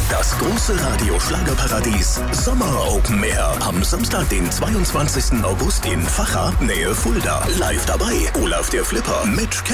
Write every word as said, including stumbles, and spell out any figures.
Das große Radio-Schlagerparadies Sommer Open Air. Am Samstag, den zweiundzwanzigsten August in Vacha, Nähe Fulda. Live dabei Olaf der Flipper, Mitch Kelly.